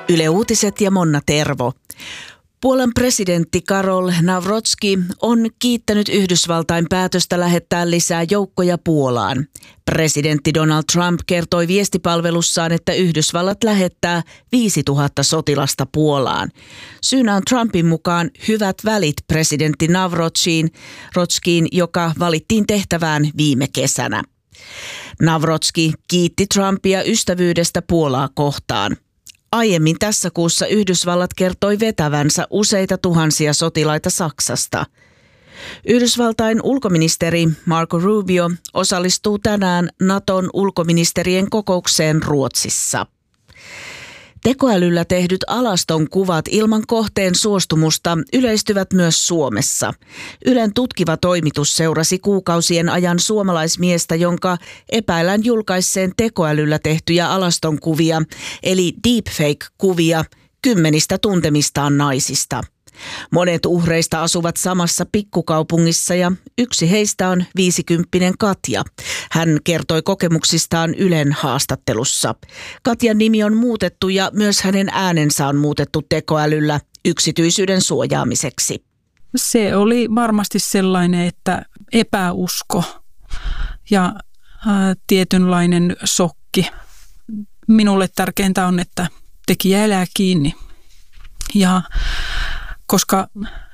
Yle Uutiset ja Monna Tervo. Puolan presidentti Karol Nawrocki on kiittänyt Yhdysvaltain päätöstä lähettää lisää joukkoja Puolaan. Presidentti Donald Trump kertoi viestipalvelussaan, että Yhdysvallat lähettää 5000 sotilasta Puolaan. Syynä on Trumpin mukaan hyvät välit presidentti Nawrockiin, joka valittiin tehtävään viime kesänä. Nawrocki kiitti Trumpia ystävyydestä Puolaa kohtaan. Aiemmin tässä kuussa Yhdysvallat kertoi vetävänsä useita tuhansia sotilaita Saksasta. Yhdysvaltain ulkoministeri Marco Rubio osallistuu tänään Naton ulkoministerien kokoukseen Ruotsissa. Tekoälyllä tehdyt alaston kuvat ilman kohteen suostumusta yleistyvät myös Suomessa. Ylen tutkiva toimitus seurasi kuukausien ajan suomalaismiestä, jonka epäillään julkaisseen tekoälyllä tehtyjä alaston kuvia, eli deepfake-kuvia, 10 tuntemistaan naisista. Monet uhreista asuvat samassa pikkukaupungissa ja yksi heistä on 50-vuotias Katja. Hän kertoi kokemuksistaan Ylen haastattelussa. Katjan nimi on muutettu ja myös hänen äänensä on muutettu tekoälyllä yksityisyyden suojaamiseksi. Se oli varmasti sellainen, että epäusko ja tietynlainen shokki. Minulle tärkeintä on, että tekijä elää kiinni ja koska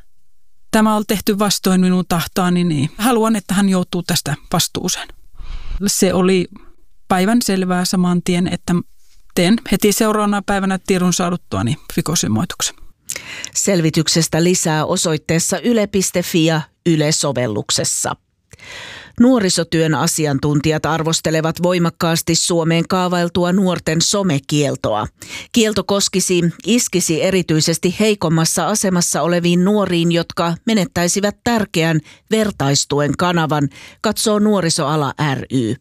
tämä on tehty vastoin minun tahtoani, niin haluan, että hän joutuu tästä vastuuseen. Se oli päivänselvää saman tien, että teen heti seuraavana päivänä tiedon saaduttuani rikosilmoituksen. Selvityksestä lisää osoitteessa yle.fi ja Yle-sovelluksessa. Nuorisotyön asiantuntijat arvostelevat voimakkaasti Suomeen kaavailtua nuorten somekieltoa. Kielto iskisi erityisesti heikommassa asemassa oleviin nuoriin, jotka menettäisivät tärkeän vertaistuen kanavan, katsoo Nuorisoala ry.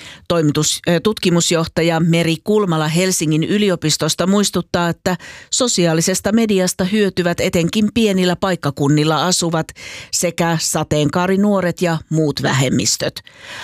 Tutkimusjohtaja Meri Kulmala Helsingin yliopistosta muistuttaa, että sosiaalisesta mediasta hyötyvät etenkin pienillä paikkakunnilla asuvat sekä sateenkaarinuoret ja muut vähemmistöt.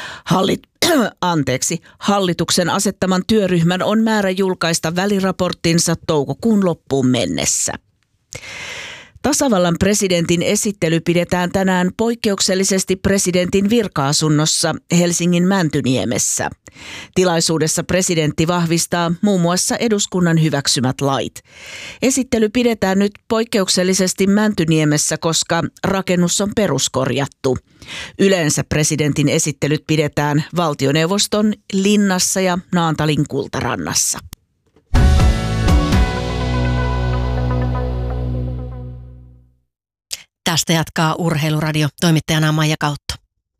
Hallituksen asettaman työryhmän on määrä julkaista väliraporttinsa toukokuun loppuun mennessä. Tasavallan presidentin esittely pidetään tänään poikkeuksellisesti presidentin virka-asunnossa Helsingin Mäntyniemessä. Tilaisuudessa presidentti vahvistaa muun muassa eduskunnan hyväksymät lait. Esittely pidetään nyt poikkeuksellisesti Mäntyniemessä, koska rakennus on peruskorjattu. Yleensä presidentin esittelyt pidetään valtioneuvoston linnassa ja Naantalin Kultarannassa. Tästä jatkaa Urheiluradio. Toimittajana Maija Kautto.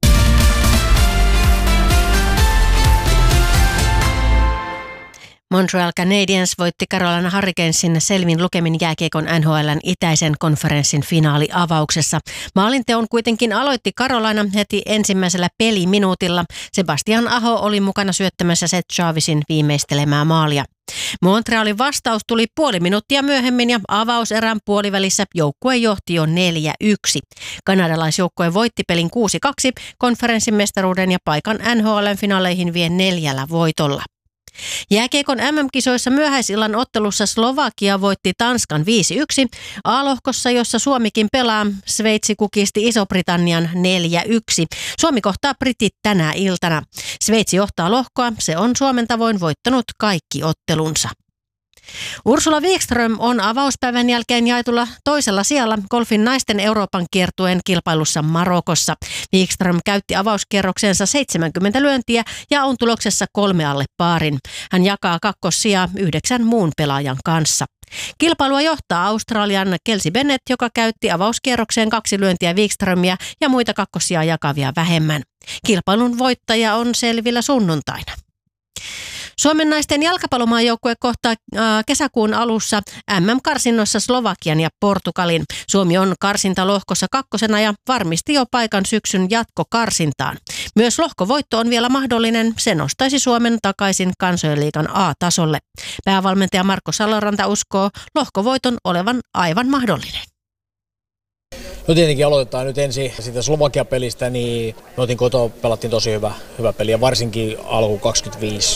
Montreal Canadiens voitti Carolina Hurricanesin selvin lukemin jääkiekon NHL:n itäisen konferenssin finaaliavauksessa. Maalinteon kuitenkin aloitti Carolina heti ensimmäisellä peliminuutilla. Sebastian Aho oli mukana syöttämässä Seth Jarvisin viimeistelemää maalia. Montrealin vastaus tuli puoli minuuttia myöhemmin ja avauserän puolivälissä joukkue johti jo 4-1. Kanadalaisjoukkue voitti pelin 6-2, konferenssin mestaruuden ja paikan NHL:n finaaleihin vie 4 voitolla. Jääkiekon MM-kisoissa myöhäisillan ottelussa Slovakia voitti Tanskan 5-1. A-lohkossa, jossa Suomikin pelaa, Sveitsi kukisti Iso-Britannian 4-1. Suomi kohtaa britit tänä iltana. Sveitsi johtaa lohkoa, se on Suomen tavoin voittanut kaikki ottelunsa. Ursula Wikström on avauspäivän jälkeen jaetulla toisella sijalla golfin naisten Euroopan kiertueen kilpailussa Marokossa. Wikström käytti avauskierroksensa 70 lyöntiä ja on tuloksessa 3 alle paarin. Hän jakaa kakkossijaa 9 muun pelaajan kanssa. Kilpailua johtaa Australian Kelsey Bennett, joka käytti avauskierrokseen 2 lyöntiä Wikströmiä ja muita kakkossijaa jakavia vähemmän. Kilpailun voittaja on selvillä sunnuntaina. Suomen naisten jalkapallomaajoukkue kohtaa kesäkuun alussa MM-karsinnossa Slovakian ja Portugalin. Suomi on karsintalohkossa 2. ja varmisti jo paikan syksyn jatkokarsintaan. Myös lohkovoitto on vielä mahdollinen. Se nostaisi Suomen takaisin Kansojenliigan A-tasolle. Päävalmentaja Marko Saloranta uskoo lohkovoiton olevan aivan mahdollinen. No tietenkin aloitetaan nyt ensin siitä Slovakia-pelistä, niin me oltiin kotoa, pelattiin tosi hyvä peli ja varsinkin alku 25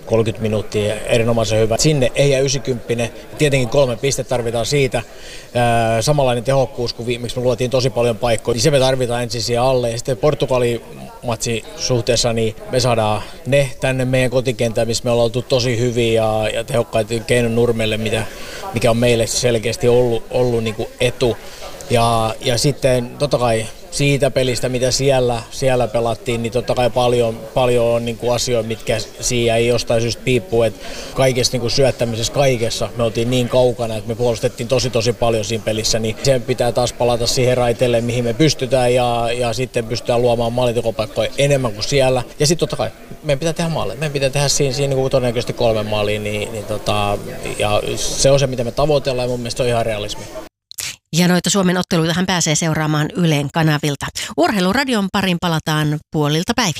30 minuuttia erinomaisen hyvä. Sinne ei jää 90. Tietenkin 3 pistettä tarvitaan siitä. Samanlainen tehokkuus kuin viimeksi me luotiin tosi paljon paikkoja. Se me tarvitaan ensin siihen alle. Ja sitten Portugali-matsi suhteessa niin me saadaan ne tänne meidän kotikentään, missä me ollaan oltu tosi hyviä ja tehokkaita Keinon Nurmelle, mikä on meille selkeästi ollut niin kuin etu. Ja sitten totta kai siitä pelistä, mitä siellä pelattiin, niin totta kai paljon on niin kuin asioita, mitkä siinä ei jostain syystä piippuu. Että kaikessa niin kuin syöttämisessä kaikessa me oltiin niin kaukana, että me puolustettiin tosi paljon siinä pelissä. Niin sen pitää taas palata siihen raiteelle, mihin me pystytään ja sitten pystytään luomaan maalintekopaikkoja enemmän kuin siellä. Ja sitten totta kai meidän pitää tehdä maaleja. Meidän pitää tehdä siinä niin kuin todennäköisesti 3 maalia. Ja se on se, mitä me tavoitellaan ja mun mielestä se on ihan realismi. Ja noita Suomen otteluitahan pääsee seuraamaan Ylen kanavilta. Urheiluradion parin palataan puolilta päivin.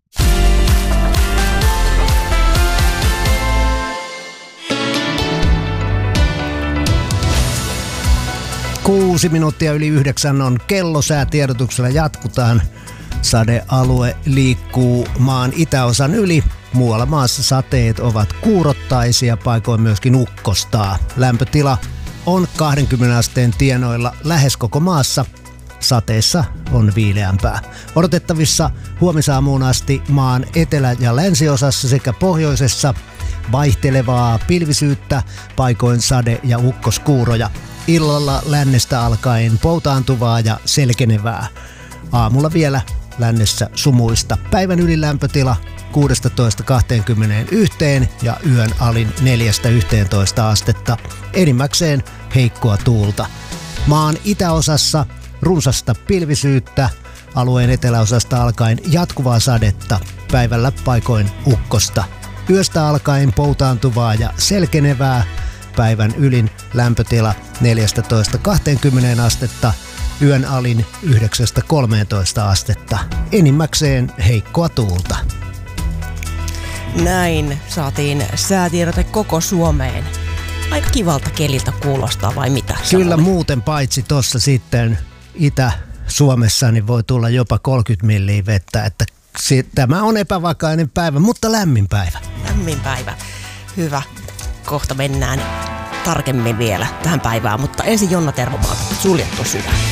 Kuusi minuuttia yli 9 on kello. Säätiedotuksella jatkutaan. Sadealue liikkuu maan itäosan yli. Muualla maassa sateet ovat kuurottaisia, paikoin myöskin ukkostaa. Lämpötila on 20 asteen tienoilla lähes koko maassa. Sateessa on viileämpää. Odotettavissa huomisaamuun asti maan etelä- ja länsiosassa sekä pohjoisessa vaihtelevaa pilvisyyttä, paikoin sade- ja ukkoskuuroja. Illalla lännestä alkaen poutaantuvaa ja selkenevää. Aamulla vielä lännessä sumuista. Päivän ylilämpötila 16-21 ja yön alin 4-11 astetta. Enimmäkseen heikkoa tuulta. Maan itäosassa runsasta pilvisyyttä, alueen eteläosasta alkaen jatkuvaa sadetta, päivällä paikoin ukkosta. Yöstä alkaen poutaantuvaa ja selkenevää, päivän ylin lämpötila 14-20 astetta, yön alin 9-13 astetta. Enimmäkseen heikkoa tuulta. Näin saatiin säätiedote koko Suomeen. Aika kivalta keliltä kuulostaa, vai mitä? Kyllä muuten, paitsi tuossa sitten Itä-Suomessa niin voi tulla jopa 30 milliä vettä, että tämä on epävakainen päivä, mutta lämmin päivä. Lämmin päivä. Hyvä. Kohta mennään tarkemmin vielä tähän päivään, mutta ensin Jonna Tervomaalta suljettu sydän.